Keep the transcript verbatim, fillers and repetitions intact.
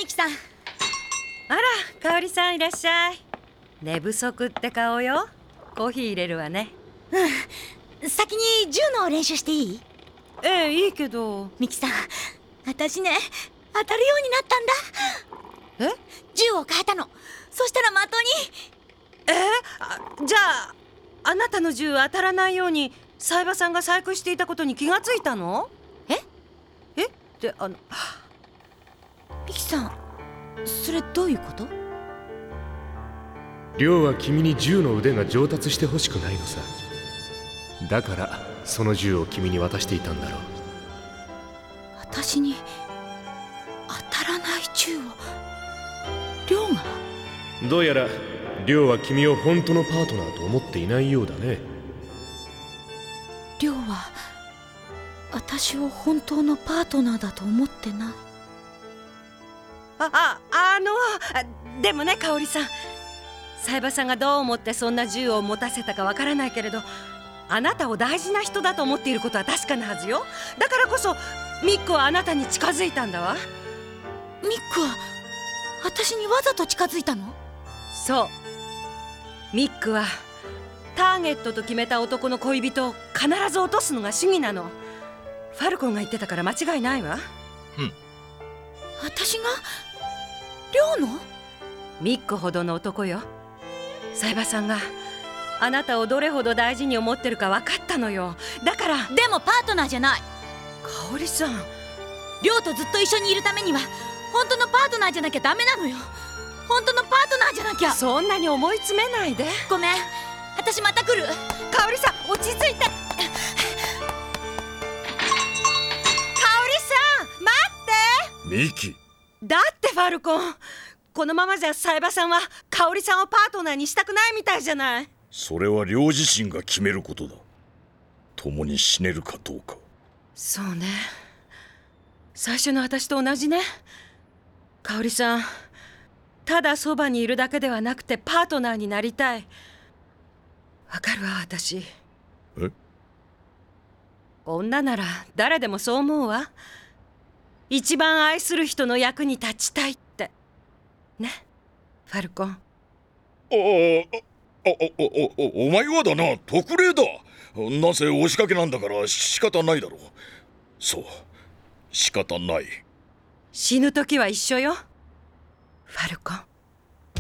ミキさん。 あら、香織さんいらっしゃい。寝不足って顔よ。コーヒー入れるわね。 うん。先に銃の練習していい？ ええ、いいけど。 ミキさん、私ね、当たるようになったんだ。 え？ 銃を変えたの。そしたら的に。 えあじゃああなたの銃当たらないように冴羽さんが細工していたことに気がついたの？ え？ えってあのミキさん、それどういうこと？ 亮は君に銃の腕が上達してほしくないのさ。だからその銃を君に渡していたんだろう。 私に当たらない銃を亮が？ どうやら亮は君を本当のパートナーと思っていないようだね。 亮は私を本当のパートナーだと思ってない。 あああのでもね、香織さん、冴羽さんがどう思ってそんな銃を持たせたかわからないけれど、あなたを大事な人だと思っていることは確かなはずよ。だからこそミックはあなたに近づいたんだわ。 ミックは私にわざと近づいたの？ そう、ミックはターゲットと決めた男の恋人を必ず落とすのが主義なの。ファルコンが言ってたから間違いないわ。 うん。 私が亮の？ ミックほどの男よ。冴羽さんがあなたをどれほど大事に思ってるか分かったのよ。だから。 でもパートナーじゃない。 香織さん、 亮とずっと一緒にいるためには本当のパートナーじゃなきゃダメなのよ。本当のパートナーじゃなきゃ。 そんなに思い詰めないで。 ごめん、私また来る。 香織さん、落ち着いて。香織さん、待って。 ミキ。 だってファルコン、このままじゃ冴羽さんは香織さんをパートナーにしたくないみたいじゃない。 それは亮自身が決めることだ。共に死ねるかどうか。 そうね、最初の私と同じね。香織さん、ただそばにいるだけではなくてパートナーになりたい。わかるわ、私。 え？ 女なら誰でもそう思うわ。一番愛する人の役に立ちたいってね、ファルコン。 ああ、あ、お、お、お前はだな、特例だ。なぜ押しかけなんだから仕方ないだろう。そう、仕方ない。 死ぬ時は一緒よ、ファルコン。